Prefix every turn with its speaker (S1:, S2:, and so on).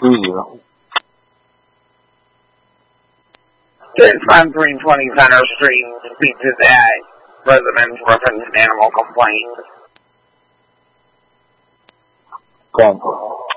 S1: you.
S2: It's on 320 Center Street. Speak to that resident's reference animal complaint.
S1: Thank you.